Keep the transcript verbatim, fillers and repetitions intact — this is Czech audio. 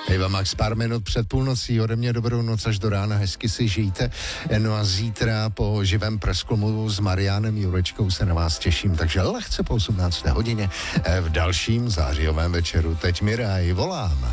Eva Max, pár minut před půlnocí, ode mě dobrou noc až do rána, hezky si žijte. No a zítra po živém presklumu s Mariánem Jurečkou se na vás těším, takže lehce po osmnácté hodině v dalším zářijovém večeru. Teď mi ráj volám.